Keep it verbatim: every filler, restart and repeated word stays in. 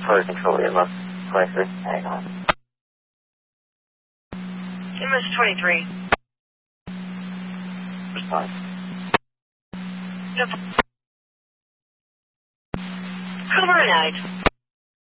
Fire control, E M S twenty-three. Hang on. E M S twenty-three. Response. Yep. Cobra night.